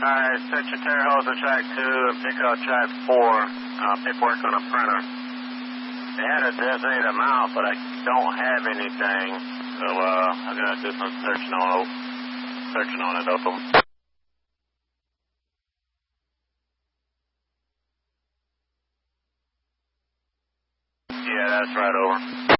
Alright, set your Terre Hose on track 2 and pick up track 4. Paperwork on a printer. They had a designated amount, but I don't have anything. So, I'm gonna do some searching on it, Opal. Yeah, that's right, over.